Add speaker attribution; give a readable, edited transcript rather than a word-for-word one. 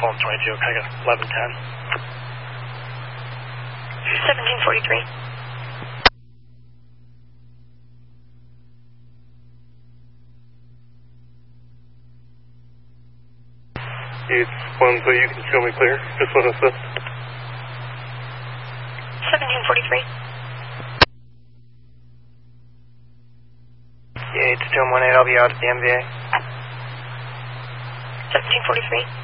Speaker 1: Fulham 22, can I get 1110?
Speaker 2: 1743.
Speaker 3: It's 1, so you can show me clear. Just let us know.
Speaker 2: 1743.
Speaker 4: Yeah, it's 2118, I'll be out at the MVA.
Speaker 2: 1743.